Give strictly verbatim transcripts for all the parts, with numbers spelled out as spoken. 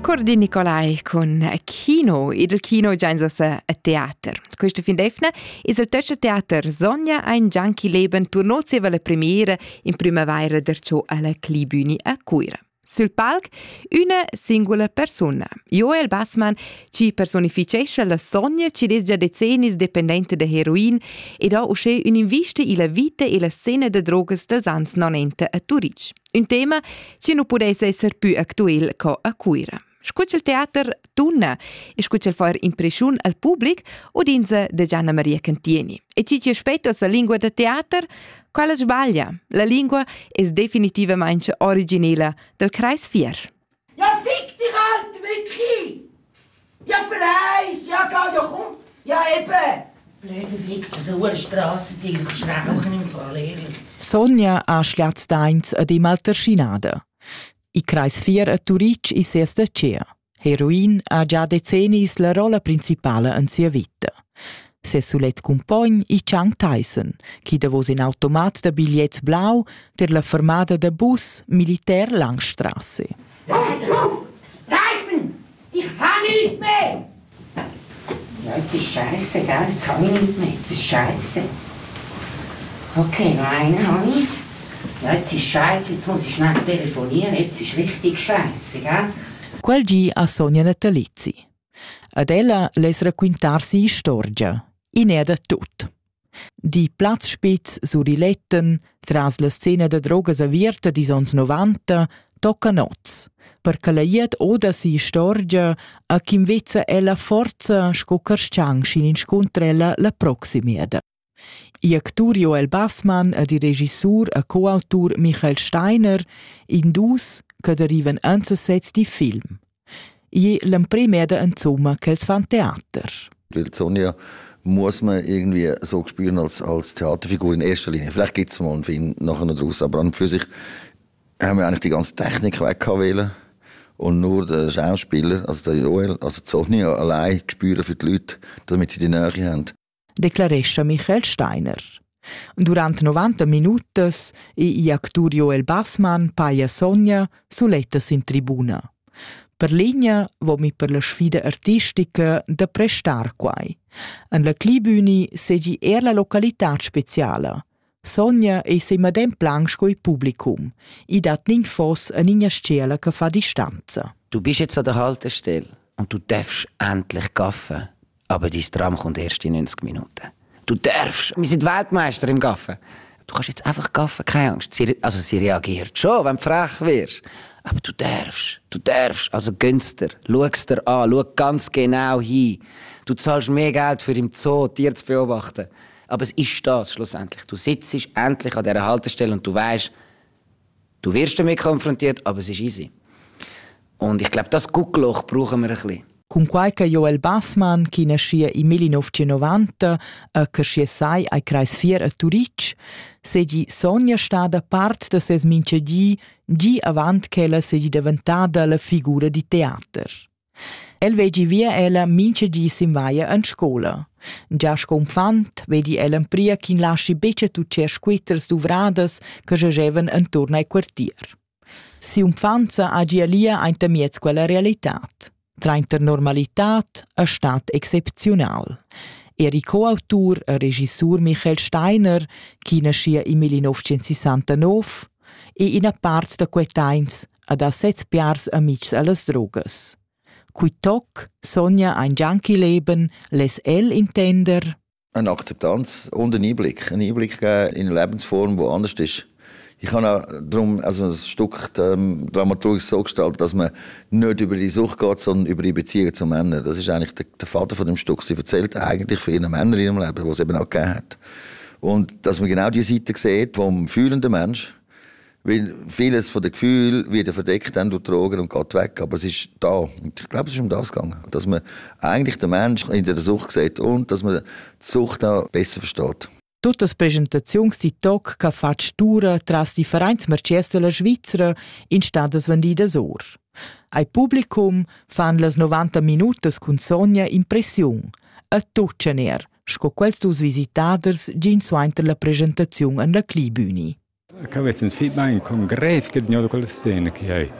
Cor di Nicolai con Kino ed il Kino già in a teater. Questo fin d'efna is il terzo teater Sonja ein Gianchi Leben tornozeva la premiera in primavera der ciò alla Klibüni a Cuira. Sul palc una singola persona. Joel Bassmann ci personificesce la Sonja ci des già decennis dipendente da heroin ed ha usce un'invista ila vita e la scena de drogas dels ans nonenta a Turic. Un tema ci non potesse essere più attuale che a Cuira. Scuccia il teater tunna e scuccia il fare impressione al pubblico o dinsa de Gianna Maria Cantieni. E ci ci aspetta la lingua del teater, quale sbaglia. La lingua è definitivamente originale del Kreis vier. Ja, fick dich halt, wirklich! Ja, verreis, ja, geh, ja, komm! Ja, eben! Blöde Wichser, so eine Strasse, die ich schrauchen im Fall, ehrlich. Sonja ha schliats dains ad im alterschinada. I Kreis vier a Turic is ersta cea. Heroin ha già decennis la rola principale in sia vita. Se sulet compagn i Chang Tyson, chi davos in automat de bigliets blau der la fermada de bus militär Langstrasse. Also, Tyson! Ich habe nichts mehr! Ja, jetzt ist scheiße, gell? Jetzt habe ich nichts mehr. Jetzt ist scheiße. Okay, noch einen habe ich. Ja, jetzt ist scheiße, jetzt muss ich schnell telefonieren. Jetzt ist richtig scheiße, gell? Quel gi a Sonja natalizzi. Ad ella les raquintarsi istorgia. In eda tut. Di platzspitz sur i letten, tras la scena de drogas avierta dis ons novanta, tocca noz, perché la ied oda si istorgia a ch'invezza ella forza scocarsciang scin in scontrella la proximieda. I actur Joel Bassmann ed i regissur e coautur Michael Steiner in dus che derivan anzasets di film. I l'empremeda insomma ch'els fan teater. Weil Sonja muss man irgendwie so spüren als, als Theaterfigur in erster Linie. Vielleicht gibt es mal einen Film nachher noch draus, aber an und für sich haben wir eigentlich die ganze Technik weggewählt und nur der Schauspieler, also der Joel, also Sonja allein spüren für die Leute, damit sie die Nähe haben. Declaresce Michael Steiner. Durant novanta minutas e i actur Joel Bassmann paia Sonja sulettas in tribuna. Per linea vo mi per la sfida artistica da prestar quai. En la Klibüni segi er la localitat speciala. Sonja e se madem plansch coi publicum. I dat nin fos a nina scela che fa distanza. Du bist jetzt an der Haltestelle und du darfst endlich gaffen. Aber dein Tram kommt erst in neunzig Minuten. Du darfst. Wir sind Weltmeister im Gaffen. Du kannst jetzt einfach gaffen, keine Angst. Sie, also sie reagiert schon, wenn du frech wirst. Aber du darfst. Du darfst. Also gönn's dir. Schau's dir an. Schau ganz genau hin. Du zahlst mehr Geld für im Zoo, Tiere zu beobachten. Aber es ist das schlussendlich. Du sitzt endlich an dieser Haltestelle und du weißt, du wirst damit konfrontiert, aber es ist easy. Und ich glaube, das Guckloch brauchen wir ein bisschen. Con qualche Joel Bassmann, chi nascia in millenovecentonovanta a Carschiessai ai Kreis vier a Turic, segi Sonja stada part da ses minchagi gi avant ch'ella segi diventata la figura di teater. El vegi via ella minchagi s'invaia en scola. Già sconfant vedi ella pria chin lasci becce tu cer squitters duvradas che jagevan intorno ai quartier. Si umfanza agi alia ein tamiez quella realitat. Tra inter normalitat a stat excepcional. Eri coautur e regissur Michael Steiner, chi nascia in millenovecentsessantanove, e in a part da quetains ad a sets piars amics allas drogas. Cui toc, Sonja ein Junkie Leben, les el intender. Eine Akzeptanz und einen Einblick. Einen Einblick geben in eine Lebensform, die anders ist. Ich habe auch darum, also das Stück ähm, dramaturgisch so gestaltet, dass man nicht über die Sucht geht, sondern über die Beziehung zu Männern. Das ist eigentlich der, der Vater von dem Stück. Sie erzählt eigentlich von ihren Männern in ihrem Leben, die es eben auch gegeben hat. Und dass man genau die Seite sieht vom fühlenden Mensch, weil vieles von den Gefühlen wird verdeckt dann durch Drogen und geht weg, aber es ist da. Und ich glaube, es ist um das gegangen, dass man eigentlich den Menschen in der Sucht sieht und dass man die Sucht auch besser versteht. Tutte presentazioni di toc che fac dura tras differents marchés de la Svizzera in stadas vendidas or. Ai publicum fan las novanta minutas con Sonja impression, a toccianer, sco quels dus visitaders gin suenter la presentazione en la Klibüni. Che avete un feedback con greve che di quella scena che hai.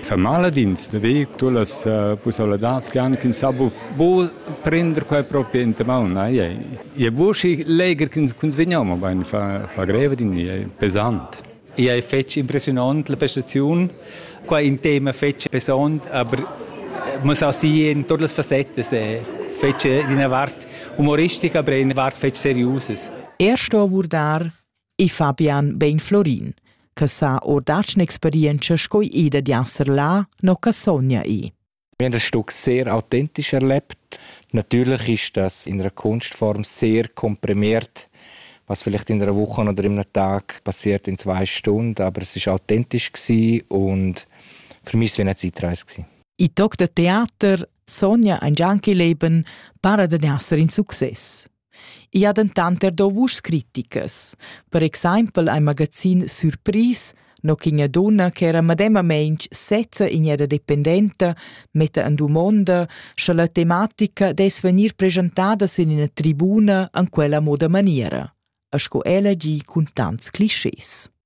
Fa maladins, da vi tu las uh, pusoladats che hanno che sabo bo prendere quel proprio in mano, ne? E bushi leger che con svegniamo, ma fa fa greve di è pesante. E è fetch impressionante la prestazione, qua in tema fetch pesante, aber man auch sehen in tutte le facette, se fetch in una vart umoristica, aber in una vart fetch seriuses. Erst abordar i Fabian Benflorin, che sa ordac n'experienza scoi ida di esser là, no che sogna i. Wir haben das Stück sehr authentisch erlebt. Natürlich ist das in einer Kunstform sehr komprimiert, was vielleicht in einer Woche oder in einem Tag passiert in zwei Stunden, aber es war authentisch und für mich war es wie eine Zeitreise. I toc de Theater sogna ein Junkie-Leben para de esser in Success. I ha tanter dovus criticas. Per exempel ein magazin Surprise, no che donna che era medema mensch setza in eda dependenta, mette an domanda se la tematica des venir presentata in una tribuna in quella moda maniera. Asco ella gi cun tants clichés.